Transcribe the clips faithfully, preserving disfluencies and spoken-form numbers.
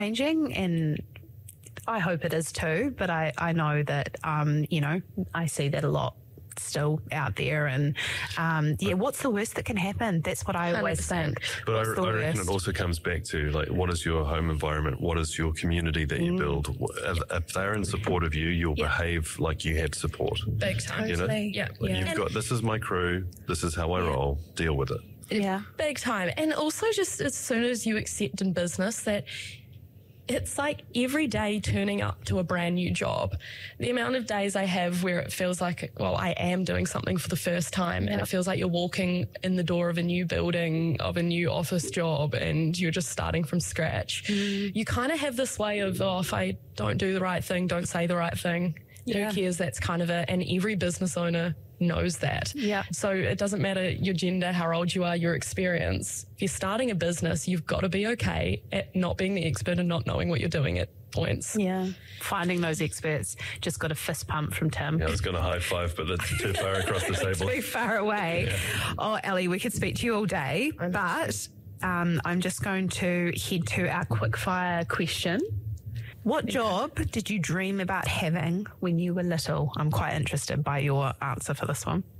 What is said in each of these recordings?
changing, and I hope it is too, but I, I know that, um, you know, I see that a lot still out there. And um, yeah, what's the worst that can happen? That's what I always one hundred percent. think. But What's I, the I reckon worst? it also comes back to, like, what is your home environment? What is your community that you Mm. build? If, if they're in support of you, you'll Yeah. behave like you have support. Big time. You know? Totally. Yeah. Like, Yeah. you've And- got, this is my crew, this is how I roll, deal with it. Yeah. Big time. And also just as soon as you accept in business that it's like every day turning up to a brand new job. The amount of days I have where it feels like, well, I am doing something for the first time, and it feels like you're walking in the door of a new building, of a new office job, and you're just starting from scratch. Mm. You kind of have this way of, oh, if I don't do the right thing, don't say the right thing. Yeah. Who cares? That's kind of a, and every business owner knows that. Yeah. So it doesn't matter your gender, how old you are, your experience. If you're starting a business, you've got to be okay at not being the expert and not knowing what you're doing at points. Yeah. Finding those experts. Just got a fist pump from Tim. Yeah, I was going to high five, but that's too far across the table. Too far away. Oh, Ellie, we could speak to you all day, but um, I'm just going to head to our quickfire question. What job did you dream about having when you were little? I'm quite interested by your answer for this one.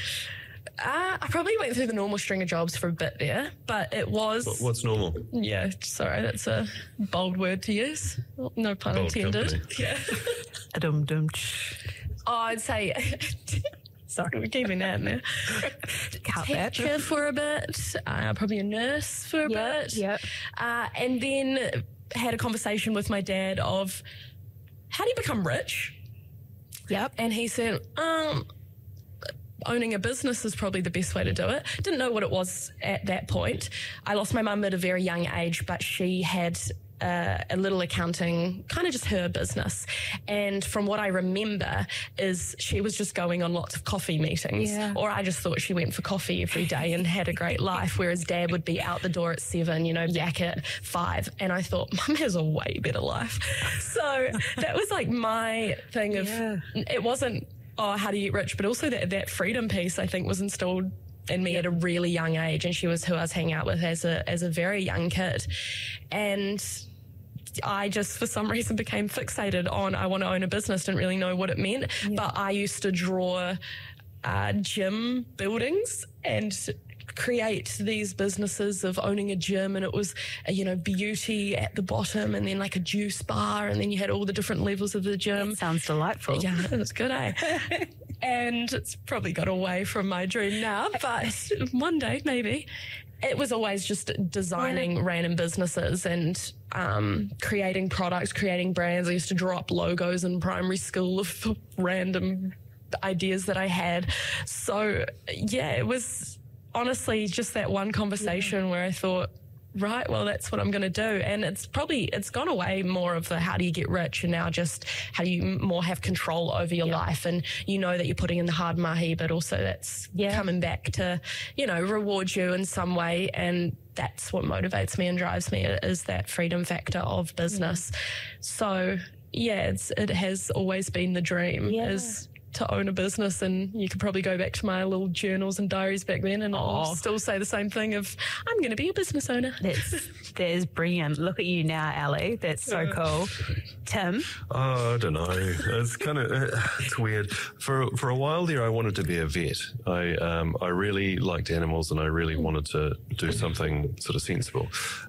Uh, I probably went through the normal string of jobs for a bit there, but it was, What- What's normal? yeah, sorry, that's a bold word to use. No pun Bold intended. company. Yeah. Dum dum. tsh. Oh, I'd say, sorry, we're keeping that in there. Cut that. Teacher for a bit, uh, probably a nurse for a Yeah, bit. yeah. Uh, and then had a conversation with my dad of, how do you become rich? Yep. And he said, um, owning a business is probably the best way to do it. Didn't know what it was at that point. I lost my mum at a very young age, but she had uh, a little accounting, kind of just her business. And from what I remember is she was just going on lots of coffee meetings. Yeah. Or I just thought she went for coffee every day and had a great life, whereas dad would be out the door at seven, you know, back at five. And I thought, mum has a way better life. So that was like my thing of, Yeah. it wasn't, oh, how do you get rich? But also that, that freedom piece, I think, was installed in me at a really young age. And she was who I was hanging out with as a, as a very young kid. And I just, for some reason, became fixated on, I want to own a business, didn't really know what it meant. But I used to draw uh, gym buildings and create these businesses of owning a gym, and it was uh, you know, beauty at the bottom and then like a juice bar, and then you had all the different levels of the gym. Sounds delightful. Yeah, it's good, eh? And it's probably got away from my dream now, but one day maybe. It was always just designing random businesses and um, creating products, creating brands. I used to draw up logos in primary school of random ideas that I had. So yeah, it was honestly just that one conversation where I thought, right, well, that's what I'm going to do. And it's probably, it's gone away more of the how do you get rich, and now just how do you more have control over your life. And you know that you're putting in the hard mahi, but also that's Yeah. coming back to, you know, reward you in some way. And that's what motivates me and drives me, is that freedom factor of business. So yeah, it's, it has always been the dream, Yeah. is to own a business. And you could probably go back to my little journals and diaries back then, and I'll Oh. still say the same thing of, I'm going to be a business owner. That's, that is brilliant. Look at you now, Ali. That's so cool. Tim? Oh, I don't know. It's kind of it's weird. For for a while there, I wanted to be a vet. I um I really liked animals, and I really wanted to do something sort of sensible.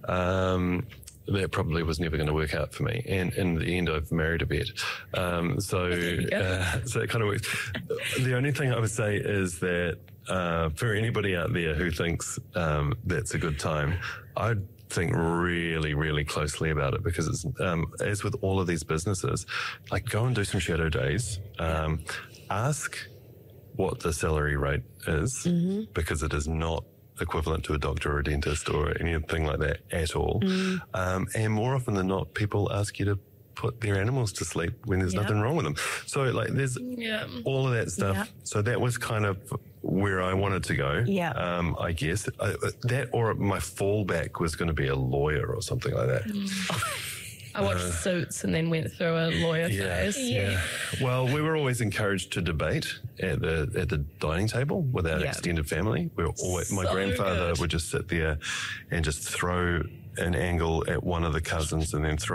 Um, that probably was never going to work out for me. And in the end, I've married a vet. Um, so uh, so it kind of works. The only thing I would say is that uh, for anybody out there who thinks um, that's a good time, I'd think really, really closely about it, because it's, um, as with all of these businesses, like, go and do some shadow days. Um, ask what the salary rate is, because it is not equivalent to a doctor or a dentist or anything like that at all. Um, and more often than not, people ask you to put their animals to sleep when there's Yeah. nothing wrong with them. So like there's Yeah. all of that stuff. Yeah. So that was kind of where I wanted to go. Yeah. Um, I guess uh, that, or my fallback was going to be a lawyer or something like that. I watched Suits and then went through a lawyer Yeah, phase. yeah. Well, we were always encouraged to debate at the at the dining table with our Yeah. extended family. We were always, my So grandfather good. would just sit there and just throw an angle at one of the cousins and then throw